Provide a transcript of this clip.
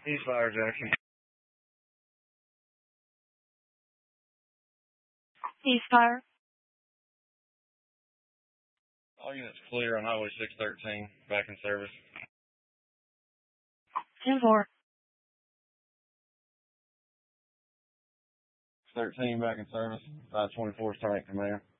Ceasefire, Jackson. Ceasefire. All units clear on Highway 613, back in service. 10-4. 13 back in service. 524 starting command.